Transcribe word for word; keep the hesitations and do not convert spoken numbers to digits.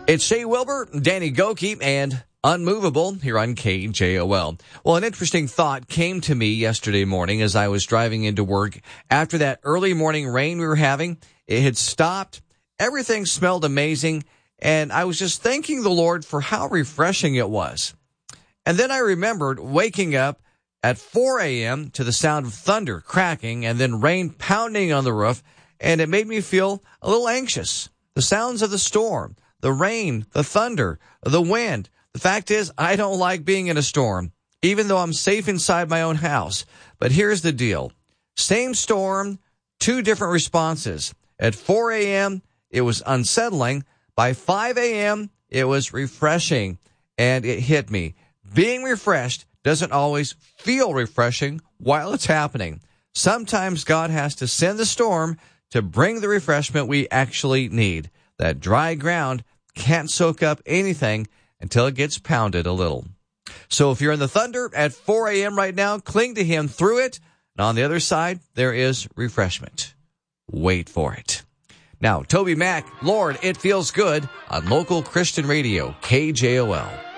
It's Shea Wilbur, Danny Goki, and Unmovable here on K J O L. Well, an interesting thought came to me yesterday morning as I was driving into work. After that early morning rain we were having, it had stopped. Everything smelled amazing, and I was just thanking the Lord for how refreshing it was. And then I remembered waking up at four a.m. to the sound of thunder cracking and then rain pounding on the roof, and it made me feel a little anxious. The sounds of the storm, the rain, the thunder, the wind. The fact is, I don't like being in a storm, even though I'm safe inside my own house. But here's the deal. Same storm, two different responses. At four a.m., it was unsettling. By five a.m., it was refreshing, and it hit me. Being refreshed doesn't always feel refreshing while it's happening. Sometimes God has to send the storm to bring the refreshment we actually need. That dry ground can't soak up anything until it gets pounded a little. So if you're in the thunder at four a.m. right now, cling to him through it. And on the other side, there is refreshment. Wait for it. Now, Toby Mac, Lord, It Feels Good on local Christian radio, K J O L.